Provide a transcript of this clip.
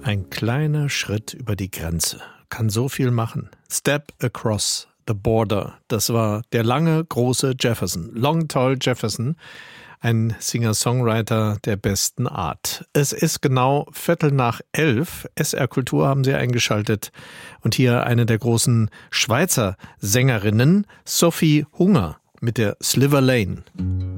Ein kleiner Schritt über die Grenze kann so viel machen. Step across the border. Das war der lange, große Jefferson. Long Tall Jefferson. Ein Singer-Songwriter der besten Art. Es ist genau 11:15. SR Kultur haben Sie eingeschaltet. Und hier eine der großen Schweizer Sängerinnen, Sophie Hunger mit der Sliver Lane.